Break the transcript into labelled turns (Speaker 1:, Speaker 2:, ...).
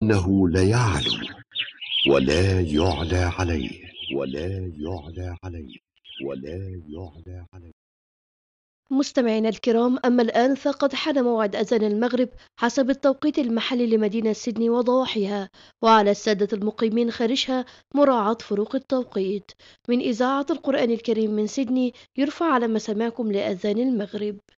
Speaker 1: وإنه ليعلو ولا يعلى عليه
Speaker 2: مستمعينا الكرام، أما الآن فقد حان موعد أذان المغرب حسب التوقيت المحلي لمدينة سيدني وضواحيها، وعلى السادة المقيمين خارجها مراعاة فروق التوقيت. من إذاعة القرآن الكريم من سيدني يرفع على مسامعكم لأذان المغرب.